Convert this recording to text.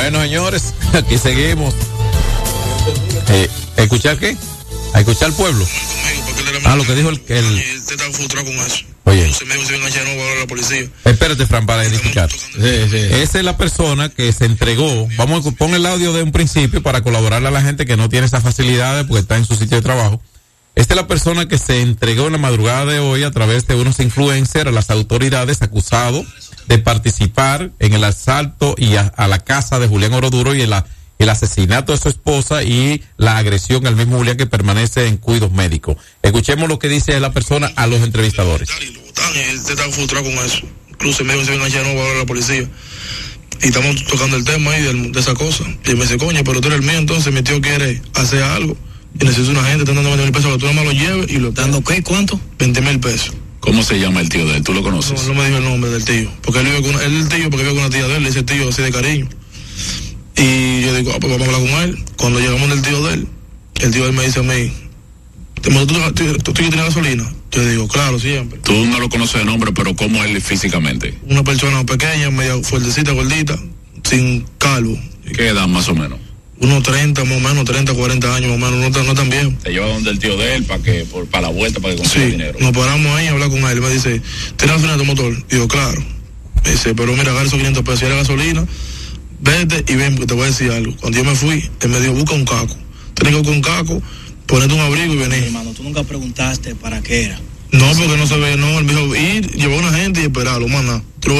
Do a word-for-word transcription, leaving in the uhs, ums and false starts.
Bueno, señores, aquí seguimos. Eh, ¿Escuchar qué? ¿A escuchar al pueblo? Ah, lo que dijo el... el... Usted está frustrado con eso. Oye. Se me dijo, se engancha, no va a hablar la policía. Espérate, Fran, para identificar. Sí, sí. Esa es la persona que se entregó. Vamos a poner el audio de un principio para colaborarle a la gente que no tiene esas facilidades porque está en su sitio de trabajo. Esta es la persona que se entregó en la madrugada de hoy a través de unos influencers a las autoridades acusado de participar en el asalto y a, a la casa de Julián Oroduro y el, el asesinato de su esposa y la agresión al mismo Julián que permanece en cuidados médicos. Escuchemos lo que dice la persona a los entrevistadores. Usted está frustrado con eso. Incluso me dijo, se engancha, no va a hablar la policía. Y estamos tocando el tema ahí de, de esa cosa. Y me dice, coño, pero tú eres el mío, entonces mi tío quiere hacer algo. Y necesito una gente, están dando veinte mil pesos, que tú nada más lo lleves y lo... ¿Dando qué? ¿Cuánto? veinte mil pesos. ¿Cómo se llama el tío de él? ¿Tú lo conoces? No, no me dijo el nombre del tío. Porque él vive con, él es el tío porque vive con una tía de él, le dice tío así de cariño. Y yo digo, ah, pues vamos a hablar con él. Cuando llegamos del tío de él, el tío de él me dice a mí, ¿tú, tú, tú, tú tienes gasolina? Yo digo, claro, siempre. Tú no lo conoces de nombre, pero ¿cómo es él físicamente? Una persona pequeña, media fuertecita, gordita, sin calvo. ¿Qué edad más o menos? Unos treinta, más o menos, treinta, cuarenta años, más o menos, no, no tan viejo. Te lleva donde el tío de él para que, por, para la vuelta, para que consiga sí, dinero. Nos paramos ahí a hablar con él. Me dice, ¿tienes gasolina de tu motor? Digo, claro. Me dice, pero mira, agarra esos quinientos pesos, si era gasolina, vete y ven, porque te voy a decir algo. Cuando yo me fui, él me dijo, busca un caco. Tienes que buscar un caco, ponerte un abrigo y venir. Hermano, tú nunca preguntaste para qué era. No, porque no se ve, no, él me dijo, ir, llevar a una gente y esperarlo, más nada.